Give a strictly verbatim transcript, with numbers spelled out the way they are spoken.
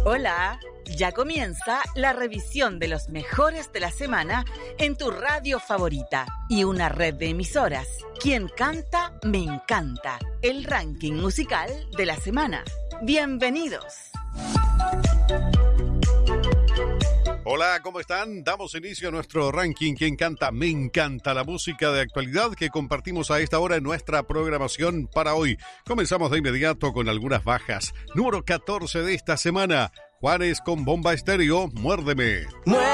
Hola, ya comienza la revisión de los mejores de la semana en tu radio favorita y una red de emisoras. Quien canta, me encanta. El ranking musical de la semana. Bienvenidos. Hola, ¿cómo están? Damos inicio a nuestro ranking. Quien canta, me encanta. La música de actualidad que compartimos a esta hora en nuestra programación para hoy. Comenzamos de inmediato con algunas bajas. Número catorce de esta semana. Juanes con Bomba Estéreo, Muérdeme.